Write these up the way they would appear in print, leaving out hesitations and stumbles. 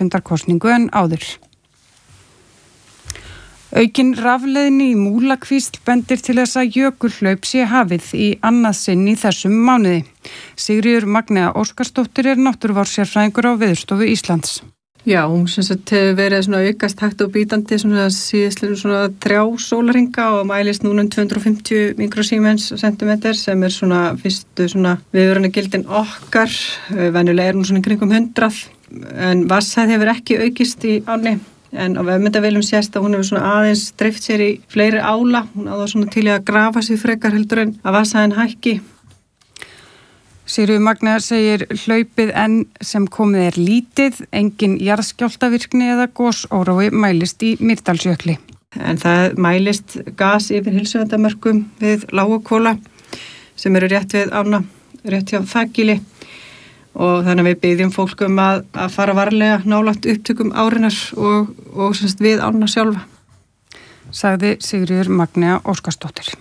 landsfundarkosningu en áður. Aukin rafleiðni í Múlakvísl bendir til þess að jökulhlaup sé hafið í annað sinn í þessum mánuði. Sigríður Magnea Óskarsdóttir náttúruvárssérfræðingur á Veðurstofu Íslands. Já, hún hefur verið svona aukast hægt og bítandi síðastlega svona 3 sólarhringa og mælist núna 250 mikrosiemens sentimeter sem svona fyrstu svona viðvörunargildin okkar. Venjulega hún svona kringum 100 en vatnshæð hefur ekki aukist í ánni. En á vefmyndavélum sést að hún hefur svona aðeins dreift sér í fleiri ála. Hún á það svona til að grafa sig frekar heldur en að vatnshæðin hækki. Sigríður Magnea segir hlaupið enn sem komið lítið, engin jarðskjálftavirkni eða gosórói mælist í Mýrdalsjökli. En það mælist gas yfir heilsuverndarmörkum við Lágakvola sem eru rétt við ána, rétt hjá Þakkili og þannig að við byggjum fólk að fara varlega nálægt upptökum árinnar og við ána sjálfa. Sagði Sigríður Magnea Óskarsdóttir.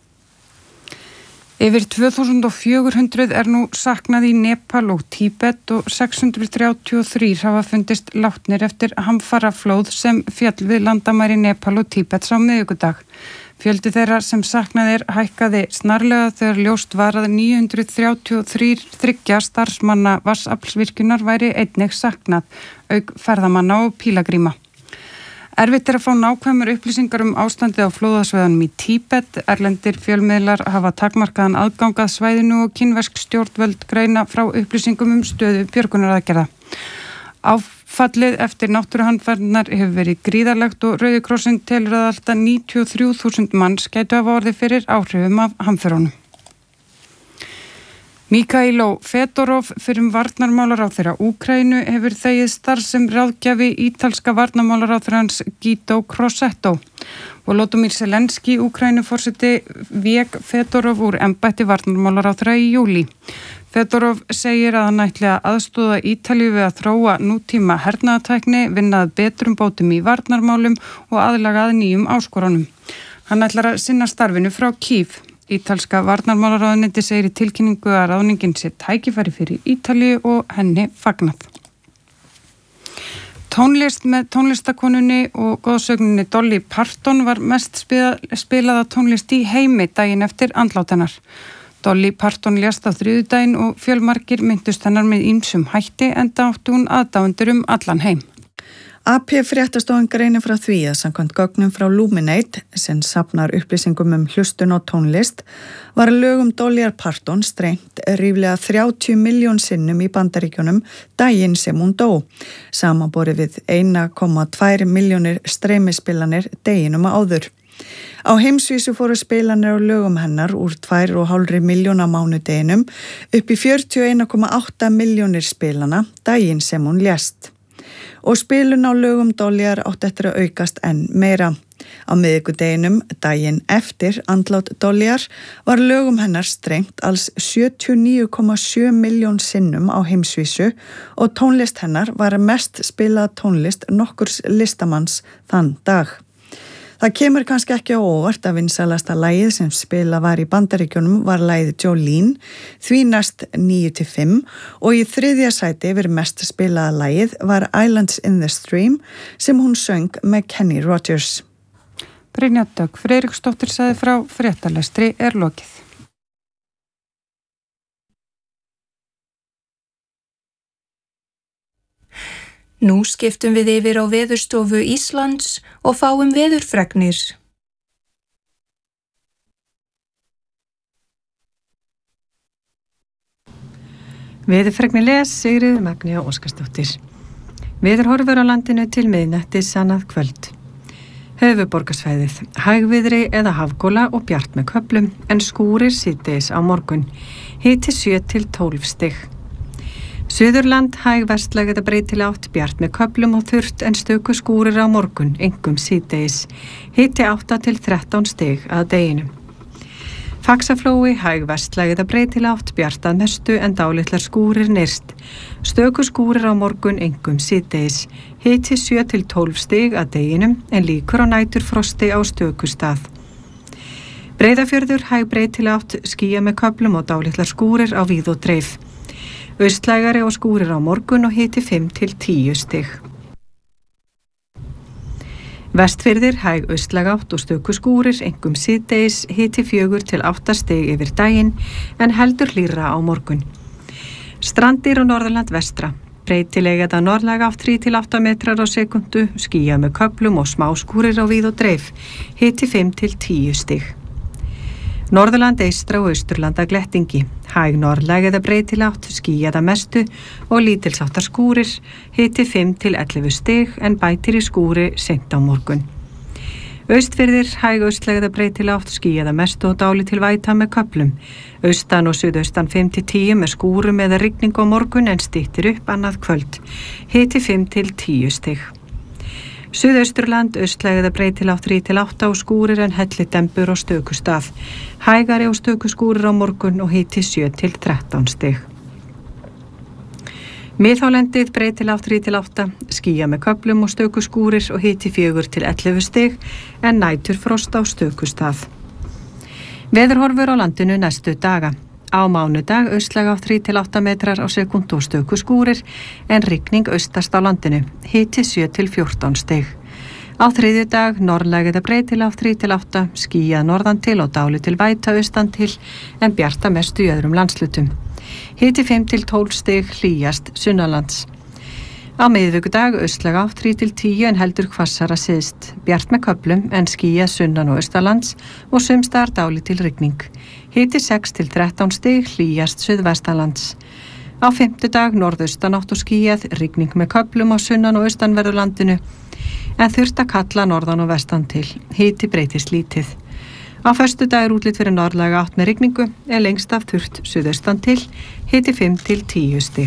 Yfir 2400 nú saknað í Nepal og Tíbet og 633 hafa fundist látnir eftir hamfaraflóð sem féll við landamæri Nepal og Tíbets á miðvikudag. Fjöldi þeirra sem saknað hækkaði snarlega þegar ljóst var að 933 starfsmanna vatnsaflsvirkjunar væri einnig saknað, auk ferðamanna og pílagríma. Erfitt að fá nákvæmar upplýsingar ástandið á flóðasvæðunum í Tíbet. Erlendir fjölmiðlar hafa takmarkaðan aðgang að svæðinu og kínversk stjórnvöld greina frá upplýsingum stöðu björgunaraðgerða. Áfallið eftir náttúruhamfarirnar hefur verið gríðarlegt og Rauði krossinn telur að alltaf 93.000 manns gætu hafa orðið fyrir áhrifum af hamförunum. Mikhailo Fedorov fyrrum varnarmálaráðherra Úkraínu hefur þegið starf sem ráðgjafi ítalska varnarmálaráðherrans Guido Crosetto. Volodymyr Zelenský, Úkraínuforseti, vék Fedorov úr embætti varnarmálaráðherra í júlí. Fedorov segir að hann ætli að aðstoða Ítalíu við að þróa nútíma hernaðartækni, vinna að betrum bótum í varnarmálum og aðlaga að nýjum áskorunum. Hann ætlar að sinna starfinu frá Kív. Ítalska varnarmálaráðuneyti segir í tilkynningu að ráðningin sé tækifæri fyrir Ítalíu og henni fagnað. Tónlist með tónlistakonunni og góðsögninni Dolly Parton var mest spilaða tónlist í heimi daginn eftir andlát hennar. Dolly Parton lést á þriðjudaginn og fjölmargir minntust hennar með ýmsum hætti enda átti hún aðdáendur allan heim. AP fréttastofan greinir frá því að samkvæmt gögnum frá Luminate sem safnar upplýsingum hlustun og tónlist var lögum Dolly Parton strengt ríflega 30 milljón sinnum í Bandaríkjunum daginn sem hún dó, samanborið við 1,2 milljónir streymispilanir deginum áður. Á heimsvísu fóru spilanir á lögum hennar úr 2,5 miljóna mánudeginum upp í 41,8 milljónir spilana daginn sem hún lést. Og spilun á lögum Dollyar átt eftir að aukast enn meira. Á miðvikudeginum, daginn eftir andlát Dollyar, var lögum hennar strengt alls 79,7 milljón sinnum á heimsvísu og tónlist hennar var mest spilað tónlist nokkurs listamanns þann dag. Það kemur kannski ekki á óvart að vinsælasta lagið sem spilað var í Bandaríkjunum var lagið Jolene, því næst 9-5 og í þriðja sæti yfir mest spilaða lagið var Islands in the Stream sem hún söng með Kenny Rogers. Brynja Dögg Friðriksdóttir sagði frá fréttalestri lokið. Nú skiptum við yfir á Veðurstofu Íslands og fáum veðurfregnir. Veðurfregnir les Sigríður Magnea Óskarsdóttir. Veðurhorfur á landinu til miðnættis annað kvöld. Höfuðborgarsvæðið, hægviðri eða hafgola og bjart með köflum en skúrir síðdegis á morgun. Hiti 7-12 stig. Suðurland hæg vestlæg eða breytileg átt bjart með köflum og þurrt en stöku skúrir á morgun, einkum síðdegis. Hiti 8-13 stig að deginum. Faxaflói hæg vestlæg eða breytileg átt bjart að mestu en dálitlar skúrir nyrst. Stöku skúrir á morgun, einkum síðdegis. Hiti 7-12 stig að deginum en líkur á næturfrosti á stöku stað. Breiðafjörður hæg breytileg átt skýja með köflum og dálitlar skúrir á víð og dreif. Austlægari og skúrir á morgun og hiti 5-10 stig. Vestfirðir hæg austlæg átt og stöku skúrir, einkum síðdegis, hiti 4 til 8 stig yfir daginn en heldur hlýrra á morgun. Strandir og Norðurland vestra. Breytileg eða norðlæg átt 3 til 8 metrar á sekundu, skýjað með köflum og smá skúrir á víð og dreif, hiti 5 til 10 stig. Norðurland eystra og austurlanda glettingi, hæg norðlæg eða breytileg átt, skýjað að mestu og lítilsháttar skúrir, hiti 5 til 11 stig en bætir í skúri seint á morgun. Austfirðir, hæg austlæg eða breytileg átt, skýjað að mestu og dálítil væta með köflum. Austan og suðaustan 5 til 10 með skúrum eða rigning á morgun en styttir upp annað kvöld, hiti 5 til 10 stig. Suðausturland, austlæg eða breytileg átt 3 til 8 og skúrir en helli dembur og stöku stað. Hægari og stöku skúrir á morgun og hiti 7 til 13 stig. Miðhálendið breytileg átt 3 til 8, skýjað með köflum og stöku skúrir og hiti 4 til 11 stig en nætur frost á stöku stað. Veðurhorfur á landinu næstu daga. Á mánudag austlæg átt 3 til 8 metrar á sekundu og stöku skúrir en rigning austast á landinu, hiti 7 til 14 stig. Á þriðjudag norðlæg eða breytileg átt 3 til 8, skýjað norðan til og dálítil væta austan til en bjarta mestu í öðrum landslutum. Hiti 5 til 12 stig hlýjast sunnanlands. Á miðvikudag austlæg átt 3 til 10 en heldur hvassara syðst, bjart með köflum en skýjað sunnan og austalands og sumstaðar dálítil rigning. Hiti 6 til 13 stig hlýjast suðvestanlands. Á fimmtudag norðaustanátt og skýjað, rigning með köflum á sunnan og austanverðu landinu en þurft að kalla norðan og vestan til, hiti breytist lítið. Á föstudag útlit fyrir norðlæga átt með rigningu lengst af þurrt suðaustan til, hiti 5 til 10 stig.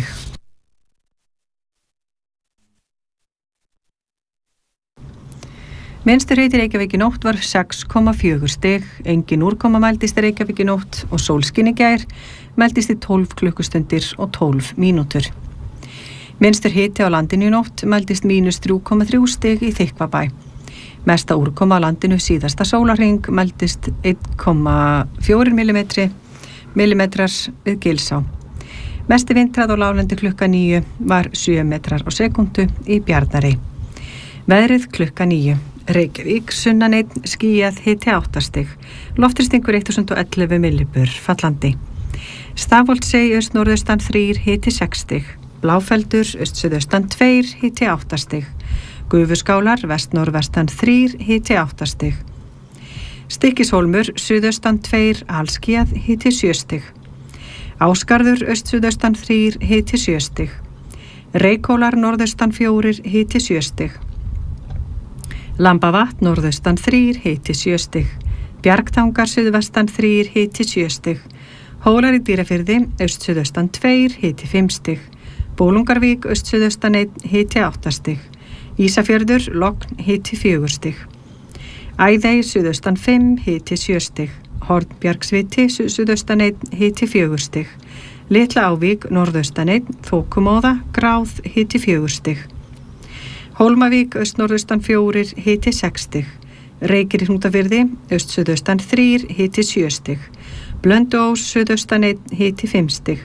Minnstur hiti Reykjavík í nótt var 6,4 stig, engin úrkoma mældist í Reykjavík í nótt og sólskin í gær mældist í 12 klukkustundir og 12 mínútur. Minnstur hiti á landinu í nótt mældist -3,3 stig í Þykkvabæ. Mesta úrkoma á landinu síðasta sólarhring mældist 1,4 millimetrar við Gilsá. Mesti vindhraði á láglendi klukkan 9 var 7 metrar á sekundu í Bjarnarey. Veðrið klukkan 9. Reykjavík, sunnan 1, skýjað, hiti 8 stig. Loftþrýstingur 1011 millibur, fallandi. Stafholtsey, austnorðaustan 3, hiti 6 stig. Bláfeldur, austsuðaustan 2, hiti 8 stig. Gufuskálar, vestnorðvestan 3, hiti 8 stig. Stykkishólmur, suðaustan 2, alskýjað, hiti 7 stig. Ásgarður, austsuðaustan 3, hiti 7 stig. Reykhólar, norðaustan 4, hiti 7 stig. Lambavatn, norðaustan 3, hiti 7 stig. Bjargtangar, suðvestan 3, hiti 7 stig. Hólar í Dýrafirði, austsuðaustan 2, hiti 5 stig. Bólungarvík, austsuðaustan 1, hiti 8 stig. Ísafjörður, logn, hiti 4 stig. Æðey, suðaustan 5, hiti 7 stig. Hornbjargsviti, suðaustan 1, hiti 4 stig. Litla Ávík, norðaustan 1, þokumóða, gráð, hiti 4 stig. Hólmavík, austnorðaustan 4, hiti 6 stig. Reykir í Hrútafirði, austsuðaustan 3, hiti 7 stig. Blönduós, suðaustan 1, hiti 5 stig.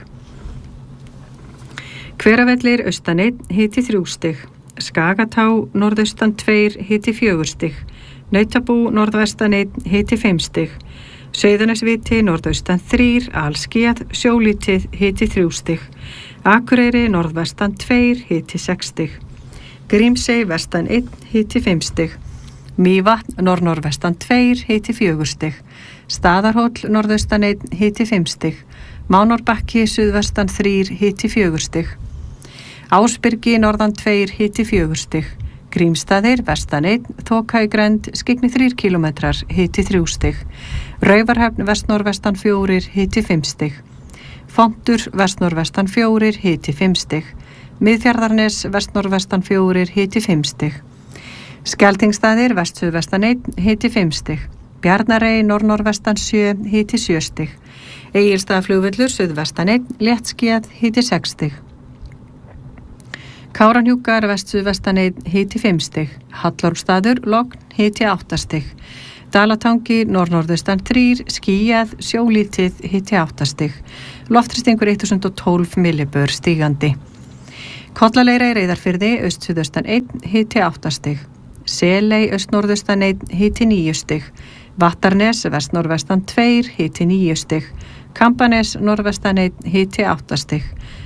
Hveravellir, austan 1, hiti 3 stig. Skagatá, norðaustan 2, hiti 4 stig. Nautabú, norðvestan 1, hiti 5 stig. Sauðanesviti, norðaustan 3, alskýjað, sjólítið, hiti 3 stig. Akureyri, norðvestan 2, hiti 6 stig. Grímsey, vestan 1, hiti 5 stig. Mývatn, norðnorðvestan 2, hiti 4 stig. Staðarhóll, norðaustan 1, hiti 5 stig. Mánorbakki, suðvestan 3, hiti 4 stig. Ásbyrgi, norðan 2, hiti 4 stig. Grímstaðir, vestan 1, þoka í grænd, skyggni 3 kilometrar, hiti 3 stig. Raufarhöfn, vestnorðvestan 4, hiti 5 stig. Fontur, vestnorðvestan 4, hiti 5 stig. Miðfjarðarnes, vestnorðvestan 4, hiti 5 stig. Skeltingsstaðir, vestsuðvestan 1, hiti 5 stig. Bjarnarey, norðnorðvestan 7, hiti 7 stig. Egilsstaðaflugvöllur, suðvestan 1, léttskýjað, hiti 6 stig. Kárahnjúkar, vestsuðvestan 1, hiti 5 stig. Hallormsstaður, logn, hiti 8 stig. Dalatangi, norðnorðaustan 3, skýjað, sjólítið, hiti 8 stig. Loftþrýstingur 1012 millibur, stígandi. Kollaleira í Reyðarfirði, austsuðaustan 1, hiti 8 stig. Seley austnorðaustan 1, hiti 9 stig. Vattarnes vestnorðvestan 2, hiti 9 stig. Kambanes norðvestan 1, hiti 8 stig.